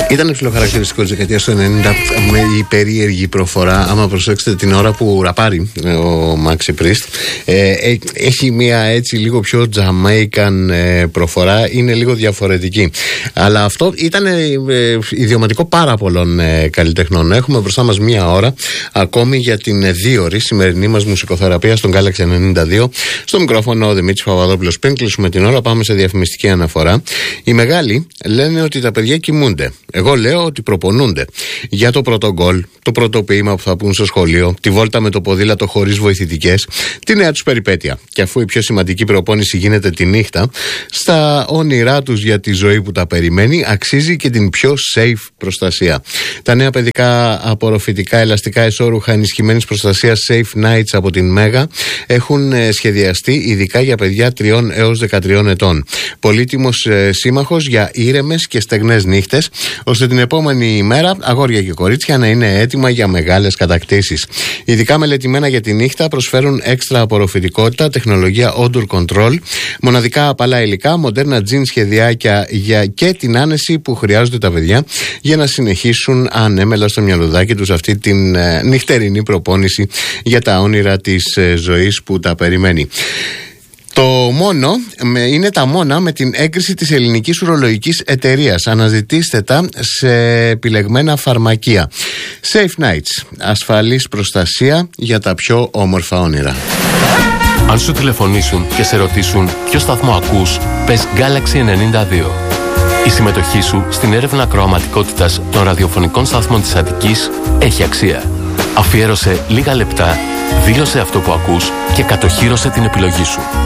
Ήταν ψιλοχαρακτηριστικό της δεκαετίας του 90 με η περίεργη προφορά. Άμα προσέξετε την ώρα που ραπάρει ο Μάξι Πρίστ, έχει μια έτσι λίγο πιο Τζαμέικαν προφορά, είναι λίγο διαφορετική. Αλλά αυτό ήταν ιδιωματικό πάρα πολλών καλλιτεχνών. Έχουμε μπροστά μας μία ώρα ακόμη για την 2ωρη σημερινή μας μουσικοθεραπεία στον Galaxy 92. Στο μικρόφωνο ο Δημήτρης Παπαδόπουλος. Πριν κλείσουμε την ώρα, πάμε σε διαφημιστική αναφορά. Οι μεγάλοι λένε ότι τα παιδιά κοιμούνται. Εγώ λέω ότι προπονούνται για το πρώτο γκολ, το πρώτο ποίημα που θα πούν στο σχολείο, τη βόλτα με το ποδήλατο χωρίς βοηθητικές, τη νέα τους περιπέτεια. Και αφού η πιο σημαντική προπόνηση γίνεται τη νύχτα, στα όνειρά τους για τη ζωή που τα περιμένει, αξίζει και την πιο safe προστασία. Τα νέα παιδικά απορροφητικά ελαστικά εσώρουχα ενισχυμένης προστασίας Safe Nights από την Μέγα έχουν σχεδιαστεί ειδικά για παιδιά 3 έως 13 ετών. Πολύτιμος σύμμαχος για ήρεμες και στεγνές νύχτες, ώστε την επόμενη ημέρα αγόρια και κορίτσια να είναι έτοιμα για μεγάλες κατακτήσεις. Ειδικά μελετημένα για τη νύχτα προσφέρουν έξτρα απορροφητικότητα, τεχνολογία odor control, μοναδικά απαλά υλικά, μοντέρνα τζιν σχεδιάκια για και την άνεση που χρειάζονται τα παιδιά για να συνεχίσουν ανέμελα στο μυαλουδάκι τους αυτή την νυχτερινή προπόνηση για τα όνειρα της ζωής που τα περιμένει. Το μόνο είναι τα μόνα με την έγκριση της Ελληνικής Ουρολογικής Εταιρείας. Αναζητήστε τα σε επιλεγμένα φαρμακεία. Safe Nights. Ασφαλής προστασία για τα πιο όμορφα όνειρα. Αν σου τηλεφωνήσουν και σε ρωτήσουν ποιο σταθμό ακούς, πες Galaxy 92. Η συμμετοχή σου στην έρευνα ακροαματικότητας των ραδιοφωνικών σταθμών της Αττικής έχει αξία. Αφιέρωσε λίγα λεπτά, δήλωσε αυτό που ακούς και κατοχύρωσε την επιλογή σου.